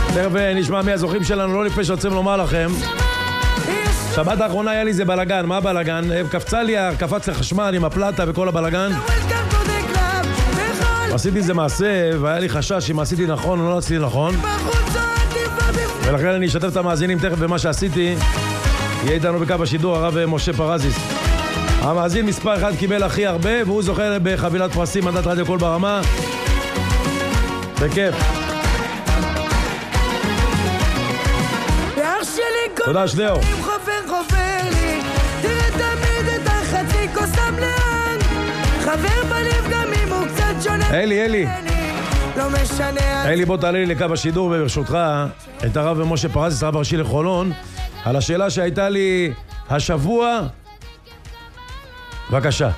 תכף נשמע מי הזוכים שלנו, לא לפני שרוצים לומר לכם. שבת האחרונה היה לי זה בלגן, מה בלגן? קפץ לחשמל עם הפלטה וכל הבלגן. עשיתי איזה מעשה, והיה לי חשש אם עשיתי נכון או לא עשיתי נכון. ולכן אני אשתף את המאזינים תכף במה שעשיתי. יהיה איתנו בקו השידור הרב משה פרזיס. המאזין מספר 1 קיבל הכי הרבה, והוא זוכה בחבילת פרסים מנדט רדיו קול ברמה. בכיף. תודה שליאור. אלי בוא תעלה לי לקו השידור וברשותך את הרב משה פרזיס, רב הראשי לחולון, על השאלה שהייתה לי השבוע. בבקשה.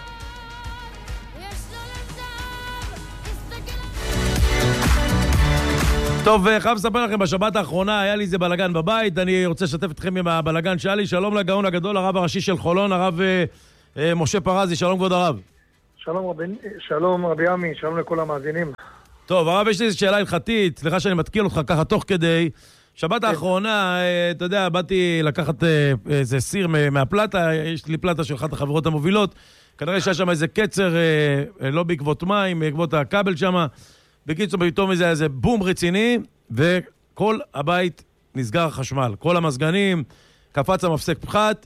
טוב, חייב לספר לכם, בשבת האחרונה היה לי איזה בלגן בבית, אני רוצה לשתף אתכם עם הבלגן שהיה לי. שלום לגאון הגדול, הרב הראשי של חולון, הרב משה פרזי. שלום כבוד הרב. שלום רבי עמי, שלום לכל המאזינים. טוב, הרב, יש לי איזו שאלה הלכתית, סליחה שאני מתקיל אותך ככה תוך כדי. שבת האחרונה, אתה יודע, באתי לקחת איזה סיר מהפלטה, יש לי פלטה של אחת החברות המובילות, כנראה שהיה שם איזה קצר, לא בעקבות מים, בעקבות הכבל שם. בקיצור, פתאום איזה בום רציני, וכל הבית נסגר החשמל. כל המזגנים, קפץ המפסק פחת,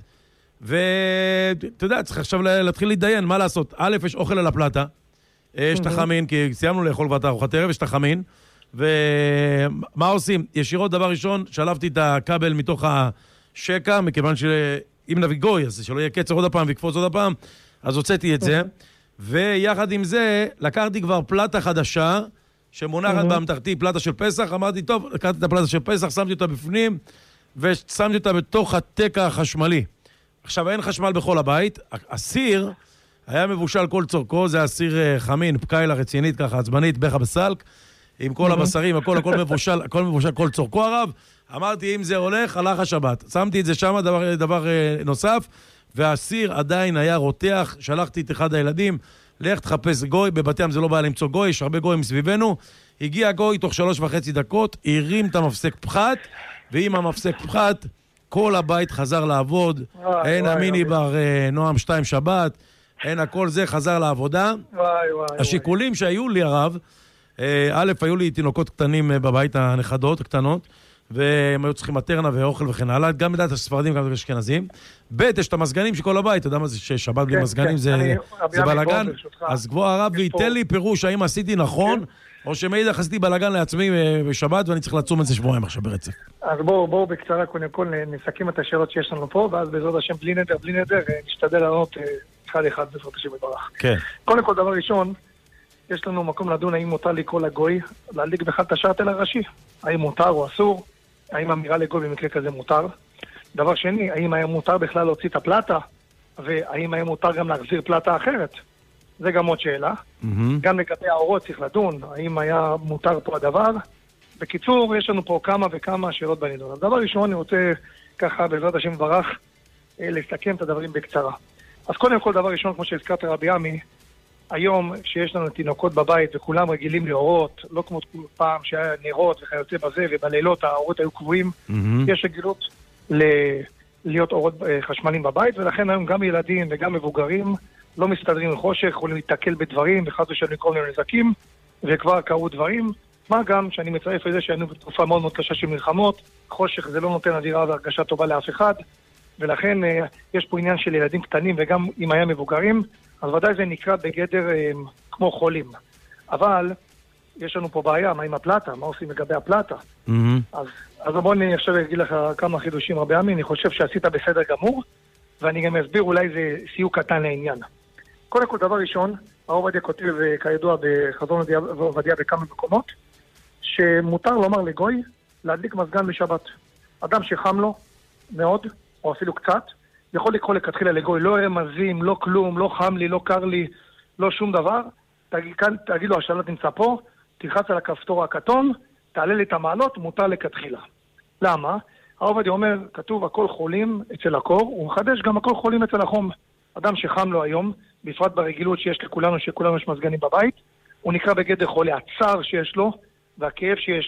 ואתה יודע, צריך עכשיו להתחיל להתדיין, מה לעשות? א', יש אוכל על הפלטה, יש תחמין, כי סיימנו לאכול ואת ארוחת ערב, יש תחמין, ומה עושים? ישירות, דבר ראשון, שלפתי את הכבל מתוך השקע, מכיוון שאם נביא גוי, אז שלא יהיה קצר עוד הפעם ויקפוץ עוד הפעם, אז הוצאתי את זה, ויחד עם זה, לקחתי כבר פלטה חדשה, שמונחת באמתחתי, פלטה של פסח, אמרתי, טוב, לקחתי את הפלטה של פסח, שמתי אותה בפנים, ושמתי אותה בתוך התקע החשמלי. עכשיו, אין חשמל בכל הבית, הסיר היה מבושל כל צורכו, זה הסיר חמין, פקיילה רצינית, ככה, עצבנית, בכה בסלק, עם כל הבשרים, הכל מבושל, הכל מבושל כל צורכו הרב. אמרתי, אם זה הולך, הלך השבת. שמתי את זה שם, דבר נוסף, והסיר עדיין היה רותח, שלחתי את אחד הילדים, לך תחפש גוי, בבתי ים זה לא בא למצוא גוי, יש הרבה גויים מסביבנו. הגיע גוי תוך 3.5 דקות, הרים את המפסק פחת, ועם המפסק פחת, כל הבית חזר לעבוד, אין המיני בר נועם 2 שבת, אין הכל זה, חזר לעבודה. השיקולים שהיו לי הרב, א', היו לי תינוקות קטנים בבית, הנכדות הקטנות, והם היו צריכים מטרנה ואוכל וכן הלאה, גם לדעת הספרדים, גם לדעת אשכנזים. ב', יש את המסגנים של כל הבית, אתה יודע מה זה ששבת בלי מסגנים, זה בלגן. אז גבוה הרב, ויתן לי פירוש, האם עשיתי נכון, או שמאידך עשיתי בלגן לעצמי בשבת, ואני צריך לעצום את זה שבועיים עכשיו ברצף. אז בואו בקצרה, קודם כל נסכם את השאלות שיש לנו פה, ואז בעזרת השם בלי נדר, נשתדל לענות אחד בעזרת השם יתברך. קודם כל, דבר ראשון, יש לנו מקום לדון האם מותר לקרוא לגוי, להדליק בכלל את השרטל הראשי. האם מותר או אסור? האם אמירה לגוי במקרה כזה מותר? דבר שני, האם היה מותר בכלל להוציא את הפלטה? והאם היה מותר גם להחזיר פלטה אחרת? זה גם עוד שאלה. גם לגבי האורות צריך לדון, האם היה מותר פה הדבר? בקיצור, יש לנו פה כמה וכמה שאלות בנידון. אז דבר ראשון, אני רוצה ככה בעזרת השם מברך לסכם את הדברים בקצרה. אז קודם כל, דבר ראשון, כמו שהזכרת רבי עמי, היום שיש לנו תינוקות בבית וכולם רגילים לאורות, לא כמו פעם שהיה נרות וכיוצא בזה, ובלילות האורות היו קבועים, יש רגילות להיות אורות חשמליים בבית, ולכן היום גם ילדים וגם מבוגרים לא מסתדרים עם חושך, יכולים להתקל בדברים, וחד ושלום לקרוא לנו נזקים, וכבר קרו דברים. מה גם שאני מצטרף לזה שהיינו בתקופה מאוד מאוד קשה של מלחמות, חושך זה לא נותן אדירה והרגשה טובה לאף אחד, ולכן יש פה עניין של ילדים קטנים וגם אם היה מבוגרים, אז ודאי זה נקרא בגדר כמו חולים. אבל יש לנו פה בעיה, מה עם הפלטה? מה עושים לגבי הפלטה? אז בוא אני עכשיו אגיד לך כמה חידושים רבי עמי, אני חושב שעשית בסדר גמור, ואני גם אסביר אולי זה סיוק קטן לעניין. קודם כל דבר ראשון, הרב עובדיה כותב כידוע בחזון עובדיה בכמה מקומות, שמותר לומר לגוי להדליק מזגן בשבת. אדם שחם לו מאוד, או אפילו קצת, יכול לקרוא לכתחילה לגוי, לא רמזים, לא כלום, לא חם לי, לא קר לי, לא שום דבר. תגיד לו, השלט נמצא פה, תלחץ על הכפתור הכתום, תעלה לי את המעלות, מותר לכתחילה. למה? הרב עובדיה אומר, כתוב הכל חולים אצל הקור, הוא מחדש גם הכל חולים אצל החום. אדם שחם לו היום, בפרט ברגילות שיש לכולנו, שכולנו יש מזגנים בבית, הוא נקרא בגדר חולה. הצער שיש לו, והכאב שיש לו,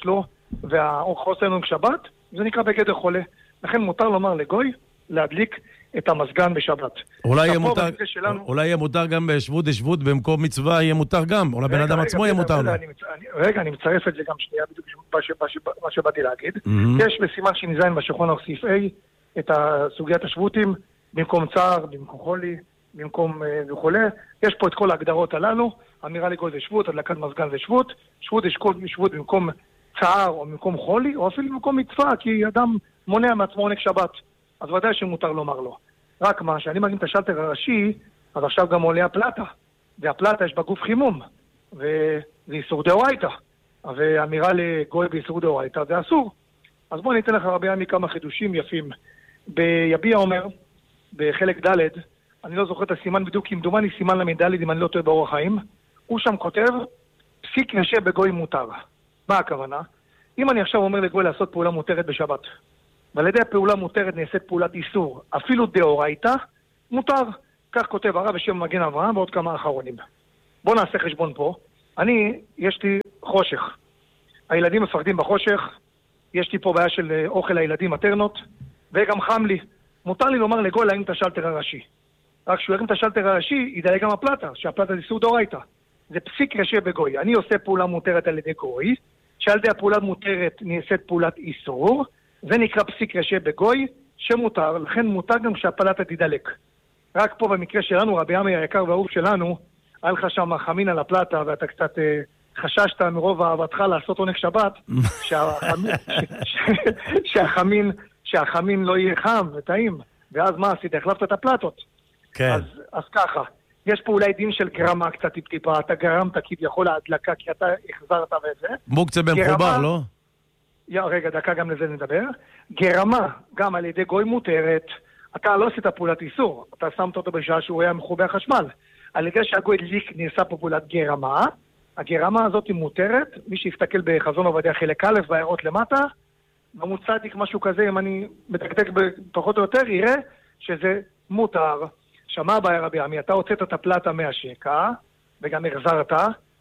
והאורחות שלנו עם שבת, זה נקרא בגדר חולה. לכן מותר לומר לגוי להדליק את המזגן בשבת. אולי יהיה מותר גם בשבות דשבות במקום מצווה, יהיה מותר גם, אולי בן אדם עצמו יהיה מותר לו. רגע, אני מצרף את זה גם שנייה, בדיוק מה שבאתי להגיד. יש בסימן שנזיין בשולחן ערוך סעיף A את סוגיית השבותים, במקום צער, במקום חולי, במקום וכולי. יש פה את כל ההגדרות הללו, אמירה לגוי זה שבות, הדלקת מזגן זה שבות, שבות יש כל שבות במקום צער או במקום חולי, או אפילו במקום מצווה, כי אדם מונע מעצמו עונג שבת. אז ודאי שמותר לומר לו. רק מה, שאני מגין את השלטר הראשי, אז עכשיו גם עולה הפלטה. והפלטה יש בגוף חימום, וזה איסור דאורייתא. ואמירה לגוי באיסור דאורייתא זה אסור. אז בואו ניתן לך רבי עמי כמה חידושים יפים. ביביע אומר, בחלק ד', אני לא זוכר את הסימן בדיוק, כמדומני סימן למד ד' אם אני לא טועה באורח חיים, הוא שם כותב, פסיק ישב בגוי מותר. מה הכוונה? אם אני עכשיו אומר לגוי לעשות פעולה מותרת בשבת, ועל ידי הפעולה מותרת נעשית פעולת איסור, אפילו דאורייתא, מותר. כך כותב הרב בשם מגן אברהם ועוד כמה אחרונים. בואו נעשה חשבון פה. יש לי חושך. הילדים מפחדים בחושך, יש לי פה בעיה של אוכל לילדים מטרנות, וגם חם לי. מותר לי לומר לגוי להרים את השלטר הראשי. רק שהוא ירים את השלטר הראשי, ידלג גם הפלטה, שהפלטה זה איסור דאורייתא. זה פסיק ישב בגוי. אני עושה פעולה מותרת על ידי גוי, שעל ידי הפעולה מותרת נעשית פעולת איסור, זה נקרא פסיק ישב בגוי, שמותר, לכן מותר גם שהפלטה תדלק. רק פה במקרה שלנו, רבי עמי היקר והאהוב שלנו, היה לך שם חמין על הפלטה, ואתה קצת חששת מרוב אהבתך לעשות עונג שבת, שהחמין לא יהיה חם וטעים, ואז מה עשית? החלפת את הפלטות. כן. אז ככה, יש פה אולי דין של גרמה קצת טיפה, אתה גרמת כביכול להדלקה, כי אתה החזרת וזה. מוקצה במחובר, לא? רגע, דקה גם לזה נדבר. גרמה, גם על ידי גוי מותרת, אתה לא עשית פעולת איסור, אתה שמת אותו בשעה שהוא היה מחובר חשמל. על ידי שהגוי ליק נעשה פה פעולת גרמה, הגרמה הזאת היא מותרת, מי שיסתכל בחזון עובדיה חלק א' והערות למטה, במוצדיק משהו כזה, אם אני מדקדק פחות או יותר, יראה שזה מותר. שמה הבעיה רבי עמי? אתה הוצאת את הפלטה מהשקע, וגם החזרת,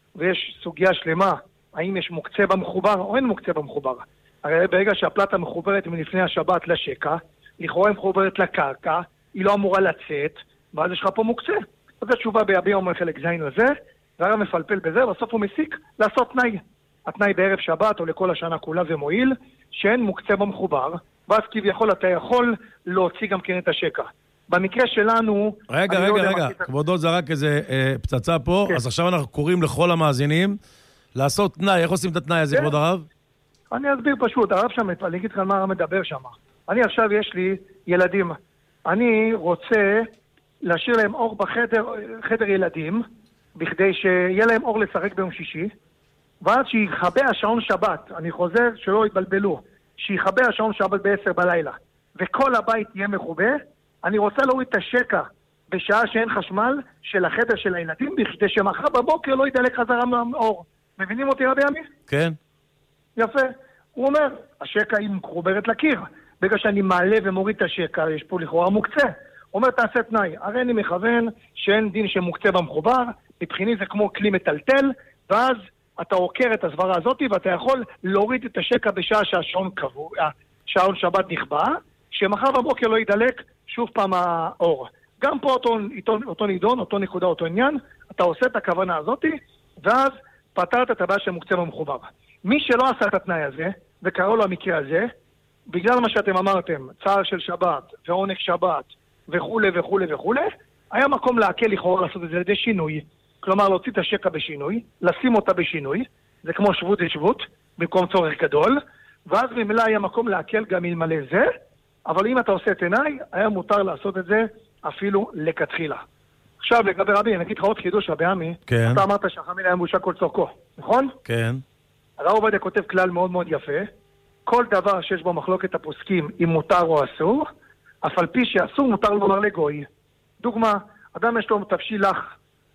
ויש סוגיה שלמה, האם יש מוקצה במחובר או אין מוקצה במחובר. הרי ברגע שהפלטה מחוברת מלפני השבת לשקע, לכאורה היא מחוברת לקרקע, היא לא אמורה לצאת, ואז יש לך פה מוקצה. אז התשובה ביביע אומר חלק זין לזה, והרב מפלפל בזה, בסוף הוא מסיק לעשות תנאי. התנאי בערב שבת או לכל השנה כולה זה מועיל, שאין מוקצה במחובר, ואז כביכול אתה יכול להוציא גם כן את השקע. במקרה שלנו... רגע, כבודו זרק איזה פצצה פה, כן. אז עכשיו אנחנו קוראים לכל המאזינים לעשות תנאי. איך עושים את התנאי הזה, כן. כבוד הרב? אני אסביר פשוט, הרב שם, אני אגיד לך מה הרב מדבר שם. אני עכשיו יש לי ילדים, אני רוצה להשאיר להם אור בחדר ילדים, בכדי שיהיה להם אור לשחק ביום שישי, ואז שיחבא השעון שבת, אני חוזר שלא יתבלבלו, שיחבא השעון שבת ב-10 בלילה, וכל הבית יהיה מחובה, אני רוצה להוריד את השקע בשעה שאין חשמל של החדר של הילדים, בכדי שמחר בבוקר לא ידלק חזרה מהאור. מבינים אותי רבי עמי? כן. יפה. הוא אומר, השקע היא מחוברת לקיר. בגלל שאני מעלה ומוריד את השקע, יש פה לכאורה מוקצה. הוא אומר, תעשה תנאי. הרי אני מכוון שאין דין שמוקצה במחובר, מבחיני זה כמו כלי מטלטל, ואז אתה עוקר את הסברה הזאת, ואתה יכול להוריד את השקע בשעה שהשעון קבוע, שעון שבת נכבה, שמחר בבוקר לא ידלק שוב פעם האור. גם פה אותו נידון, אותו נקודה, אותו עניין, אתה עושה את הכוונה הזאת, ואז פתרת את הבעיה שמוקצה במחובר. מי שלא עשה את התנאי הזה, וקרא לו המקרה הזה, בגלל מה שאתם אמרתם, צער של שבת, ועונג שבת, וכו' וכו' וכו', היה מקום להקל לכאורה לעשות את זה לידי שינוי, כלומר להוציא את השקע בשינוי, לשים אותה בשינוי, זה כמו שבות לשבות, במקום צורך גדול, ואז ממילא היה מקום להקל גם אלמלא זה, אבל אם אתה עושה את עיניי, היה מותר לעשות את זה אפילו לכתחילה. עכשיו לגבי רבי, אני אגיד לך עוד חידוש רבי עמי, כן. אתה אמרת שהחמין היה מבושל כל צורכו, נכון? כן. הרב עובדיה כותב כלל מאוד מאוד יפה, כל דבר שיש בו מחלוקת הפוסקים אם מותר או אסור, אף על פי שאסור מותר לומר לגוי. דוגמה, אדם יש לו תבשיל לח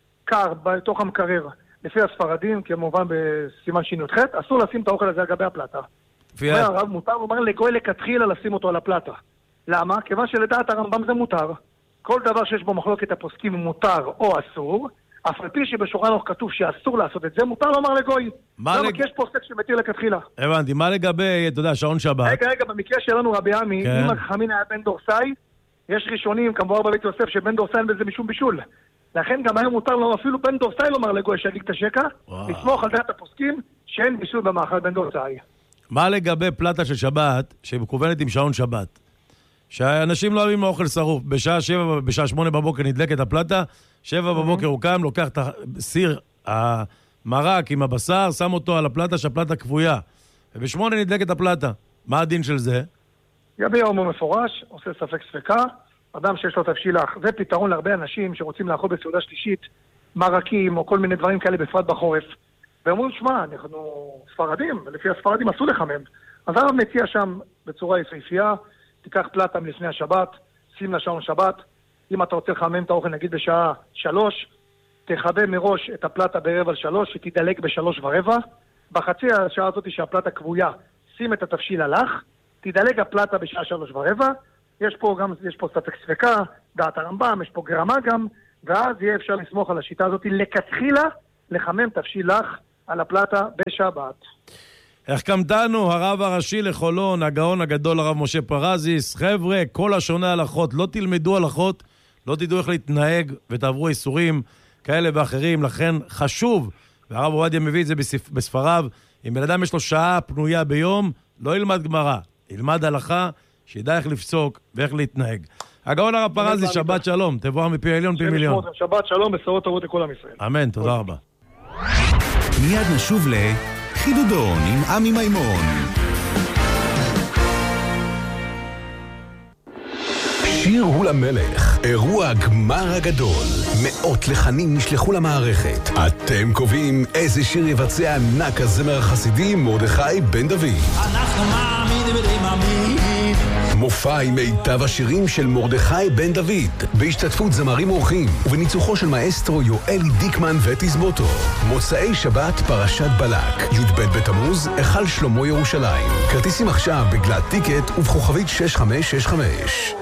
קר בתוך המקרר, לפי הספרדים, כמובן בסימן שי"ח, אסור לשים את האוכל הזה על גבי הפלטה. הרב מותר לומר לגוי לכתחילה לשים אותו על הפלטה. למה? כיוון שלדעת הרמב"ם זה מותר. כל דבר שיש בו מחלוקת הפוסקים מותר או אסור, אף על פי שבשולחן ערוך כתוב שאסור לעשות את זה, מותר לומר לגוי. למה? כי יש פה עוסק שמתיר לכתחילה. הבנתי, מה לגבי, אתה יודע, שעון שבת? רגע, במקרה שלנו רבי עמי, אם החכמים היה בן דורסאי, יש ראשונים, כמובן בבית יוסף, שבן דורסאי אין בזה משום בישול. לכן גם היום מותר לו, אפילו בן דורסאי לומר לגוי שידליק את השקע, לסמוך על דעת הפוסקים שאין בישול במאכל בן דורסאי. מה לגבי פלטה של שבת, שמכוונת עם שעון שבת? שאנשים לא אוהבים מאוכל שרוף. בשעה 8 בבוקר נדלקת הפלטה, 7 בבוקר הוא קם, לוקח את הסיר, המרק עם הבשר, שם אותו על הפלטה, שהפלטה כבויה. וב8 נדלקת הפלטה. מה הדין של זה? גבי יום הוא מפורש, עושה ספק ספקה, אדם שיש לו תבשילח. זה פתרון להרבה אנשים שרוצים לאכול בסעודה שלישית, מרקים או כל מיני דברים כאלה בפרט בחורף. ואומרים, שמע, אנחנו ספרדים, ולפי הספרדים עשו לחמם. אז הרב מציע שם בצורה יפהפייה, תיקח פלטה מלפני השבת, שים לשעון שבת, אם אתה רוצה לחמם את האוכל נגיד בשעה 3, תכבה מראש את הפלטה ב2:45, שתדלק ב3:15, בחצי השעה הזאת שהפלטה כבויה, שים את התבשיל הלך, תדלק הפלטה בשעה 3:15, יש פה ספק ספקה, דעת הרמב"ם, יש פה גרמה גם, ואז יהיה אפשר לסמוך על השיטה הזאת, לכתחילה לחמם תבשיל לך על הפלטה בשבת. החכמתנו הרב הראשי לחולון, הגאון הגדול הרב משה פרזיס. חבר'ה, כל השונה הלכות, לא תלמדו הלכות, לא תדעו איך להתנהג ותעברו איסורים כאלה ואחרים, לכן חשוב, והרב עובדיה מביא את זה בספריו, אם בן אדם יש לו שעה פנויה ביום, לא ילמד גמרא, ילמד הלכה, שידע איך לפסוק ואיך להתנהג. הגאון הרב פרזיס, שבת שלום, תבוא מפי עליון פי מיליון. שבת שלום, בשורות טובות לכל עם ישראל. אמן, תודה רבה. מיד נשוב חידודון עם עמי מימון. שיר הוא למלך, אירוע הגמר הגדול. מאות לחנים נשלחו למערכת. אתם קובעים איזה שיר יבצע ענק הזמר החסידי מרדכי בן דוד. אנחנו מאמינים ומאמינים. מופע עם מיטב השירים של מרדכי בן דוד, בהשתתפות זמרים אורחים ובניצוחו של מאסטרו יואלי דיקמן ותזמורתו. מוצאי שבת פרשת בלק, י"ב בתמוז, היכל שלמה ירושלים. כרטיסים עכשיו בגלת טיקט ובכוכבית 6565.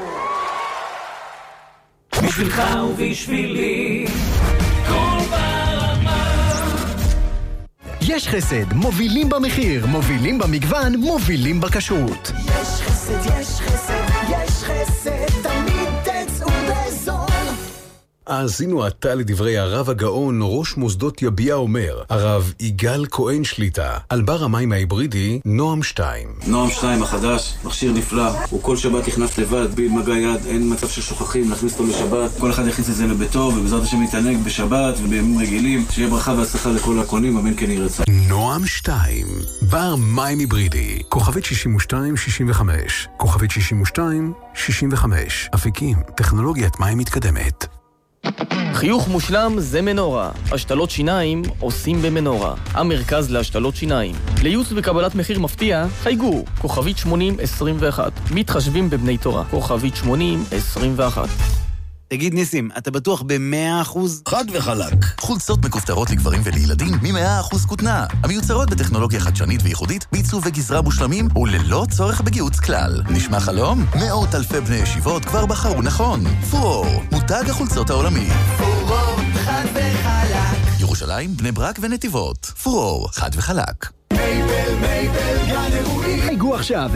בשבילך ובשבילי כל ברמה. יש חסד, מובילים במחיר, מובילים במגוון, מובילים בכשרות. יש חסד, יש חסד, יש חסד, תמיד תצאו בזול. האזינו עתה לדברי הרב הגאון, ראש מוסדות יביע אומר, הרב יגאל כהן שליטה, על בר המים ההיברידי נועם 2. נועם 2 החדש, מכשיר נפלא, הוא כל שבת נכנס לבד, בלי מגע יד, אין מצב של שוכחים, להכניס אותו לשבת, כל אחד יכניס את זה לביתו, ובעזרת השם להתענג בשבת ובימים רגילים, שיהיה ברכה והצלחה לכל הקונים, אמן כן יהי רצון. נועם 2, בר מים היברידי, כוכבית 6265, כוכבית 6265, אפיקים, טכנולוגיית מים מתקדמת. חיוך מושלם זה מנורה. השתלות שיניים עושים במנורה. המרכז להשתלות שיניים. לייעוץ וקבלת מחיר מפתיע, חייגו. כוכבית 8021. מתחשבים בבני תורה. כוכבית 8021. תגיד ניסים, אתה בטוח ב100%? חד וחלק. חולצות מכופתרות לגברים ולילדים מ100% כותנה. המיוצרות בטכנולוגיה חדשנית וייחודית, בעיצוב וגזרה מושלמים וללא צורך בגיוץ כלל. נשמע חלום? מאות אלפי בני ישיבות כבר בחרו נכון. פורור, מותג החולצות העולמי. פורור, חד וחלק. ירושלים, בני ברק ונתיבות. פורור, חד וחלק. מייבל, גן אירועים. חייגו עכשיו,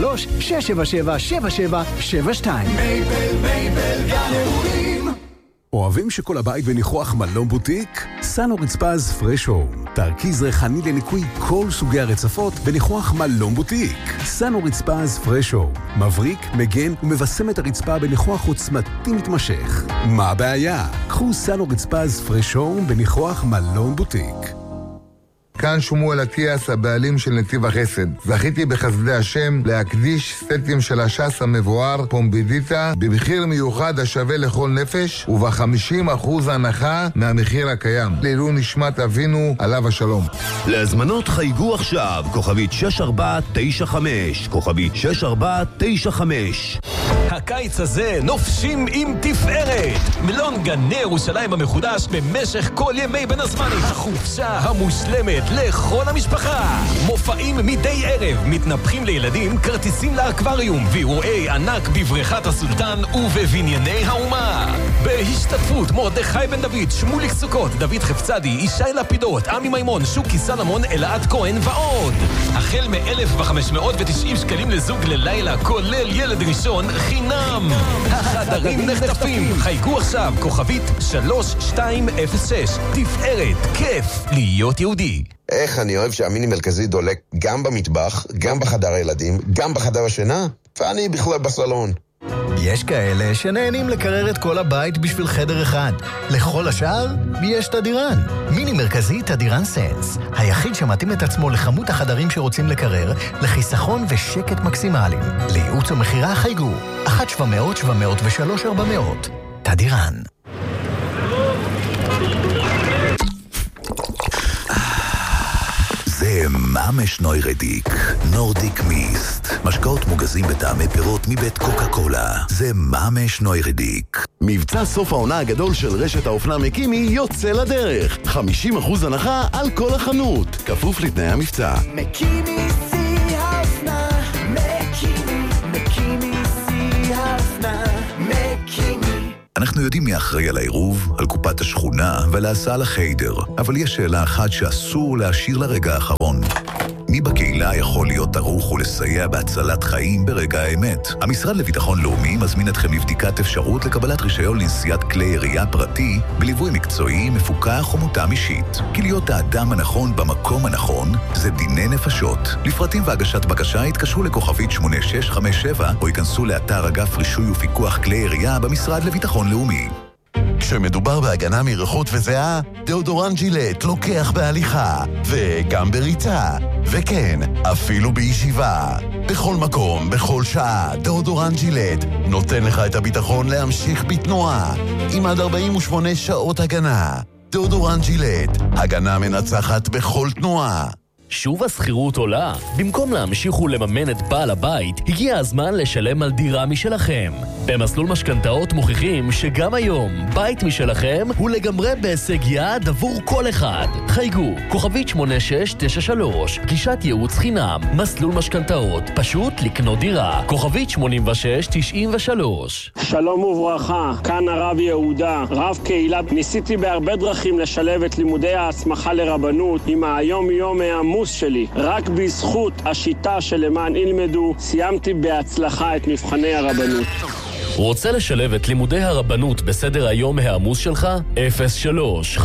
03-677-7772. מייבל, גן אירועים. אוהבים שכל הבית בניחוח מלון בוטיק? סנו רצפז פרש הום, תרכיז ריחני לניקוי כל סוגי הרצפות בניחוח מלון בוטיק. סנו רצפז פרש הום, מבריק, מגן ומבשם את הרצפה בניחוח עוצמתי מתמשך. מה הבעיה? קחו סנו רצפז פרש הום בניחוח מלון בוטיק. כאן שמואל אטיאס, הבעלים של נתיב החסד. זכיתי בחסדי השם להקדיש סטים של הש"ס המבואר פומבידיטה במחיר מיוחד השווה לכל נפש וב50% הנחה מהמחיר הקיים. לעילוי נשמת אבינו עליו השלום. להזמנות חייגו עכשיו, כוכבית 6495, כוכבית 6495. הקיץ הזה נופשים עם תפארת. מלון גני ירושלים המחודש במשך כל ימי בין הזמנים. החופשה המושלמת לכל המשפחה. מופעים מדי ערב, מתנפחים לילדים, כרטיסים לאקווריום, ואירועי ענק בבריכת הסולטן ובבנייני האומה. בהשתתפות מרדכי בן דוד, שמוליק סוכות, דוד חפצדי, ישי לפידות, עמי מימון, שוקי סלמון, אלעד כהן ועוד. החל מ-1,590 שקלים לזוג ללילה, כולל ילד ראשון, חינם. החדרים נחטפים. חייגו עכשיו, כוכבית 3206. תפארת, כיף להיות יהודי. איך אני אוהב שהמיני מרכזי דולק גם במטבח, גם בחדר הילדים, גם בחדר השינה, ואני בכלל בסלון. יש כאלה שנהנים לקרר את כל הבית בשביל חדר אחד. לכל השאר, יש תדירן. מיני מרכזי תדירן סנס. היחיד שמתאים את עצמו לכמות החדרים שרוצים לקרר, לחיסכון ושקט מקסימליים. לייעוץ ומחירה חייגו. 1-700-703-400. תדירן. זה ממש נוירדיק, נורדיק מיסט. משקאות מוגזים בטעמי פירות מבית קוקה קולה. זה ממש נוירדיק. מבצע סוף העונה הגדול של רשת האופנה מקימי יוצא לדרך. 50% הנחה על כל החנות. כפוף לתנאי המבצע. מקימי שיא האופנה, מקימי שיא האופנה, מקימי. אנחנו יודעים מי אחראי על העירוב, על קופת השכונה ועל ההסעה לחיידר, אבל יש שאלה אחת שאסור להשאיר לרגע האחרון. מי בקהילה יכול להיות ערוך ולסייע בהצלת חיים ברגע האמת? המשרד לביטחון לאומי מזמין אתכם לבדיקת אפשרות לקבלת רישיון לנסיעת כלי ירייה פרטי בליווי מקצועי, מפוקח ומותאם אישית. כי להיות האדם הנכון במקום הנכון זה דיני נפשות. לפרטים והגשת בקשה התקשרו לכוכבית 8657 או ייכנסו לאתר אגף רישוי ופיקוח כלי ירייה במשרד לביטחון לאומי. כשמדובר בהגנה מריחות וזיעה, דאודורנט ג'ילט לוקח בהליכה, וגם בריצה, וכן, אפילו בישיבה. בכל מקום, בכל שעה, דאודורנט ג'ילט נותן לך את הביטחון להמשיך בתנועה, עם עד 48 שעות הגנה. דאודורנט ג'ילט, הגנה מנצחת בכל תנועה. שוב הסחירות עולה. במקום להמשיך ולממן את בעל הבית, הגיע הזמן לשלם על דירה משלכם. במסלול משכנתאות מוכיחים שגם היום, בית משלכם הוא לגמרי בהישג יד עבור כל אחד. חייגו, כוכבית 8693, גישת ייעוץ חינם, מסלול משכנתאות, פשוט לקנות דירה. כוכבית 8693. שלום וברכה, כאן הרב יהודה, רב קהילה. ניסיתי בהרבה דרכים לשלב את לימודי ההסמכה לרבנות עם היום יום העמוס שלי. רק בזכות השיטה שלמען ילמדו, סיימתי בהצלחה את מבחני הרבנות. רוצה לשלב את לימודי הרבנות בסדר היום העמוס שלך? 03-55-80-300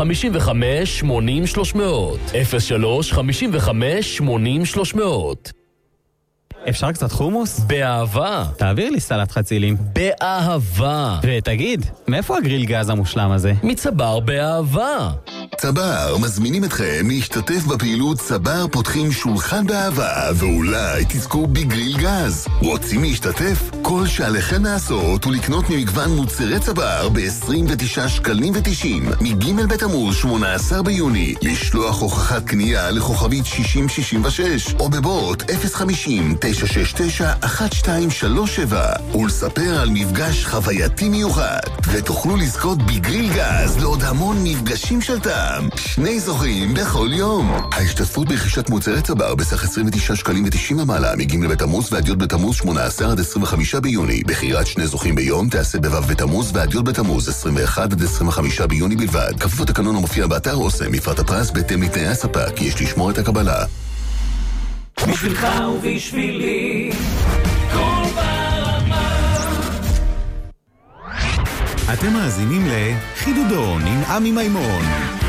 03-55-80-300. אפשר קצת חומוס? באהבה. תעביר לי סלט חצילים. באהבה. ותגיד, מאיפה הגריל גז המושלם הזה? מצבר באהבה. צבר מזמינים אתכם להשתתף בפעילות צבר פותחים שולחן באהבה, ואולי תזכו בגריל גז. רוצים להשתתף? כל שעליכם לעשות הוא לקנות ממגוון מוצרי צבר ב-29 שקלים ו90 מג' בתמוז 18 ביוני, לשלוח הוכחת קנייה לכוכבית 6066 או בבוט 050-969-1237 ולספר על מפגש חווייתי מיוחד, ותוכלו לזכות בגריל גז לעוד המון מפגשים של טעם. 2 זוכים בכל יום. ההשתתפות ברכישת מוצרי צבר בסך 29 שקלים ו90 מעלה מג' בתמוז ועד י' בתמוז 18 עד 25 ביוני. בחירת 2 זוכים ביום תעשה בו' בתמוז ועד י' בתמוז 21 עד 25 ביוני בלבד. כפוף לתקנון המופיע באתר אוסם. מפרט הפרס בהתאם לתנאי הספק, יש לשמור את הקבלה. בשבילך ובשבילי כל ברמה. אתם מאזינים לחידודון עם עמי מימון.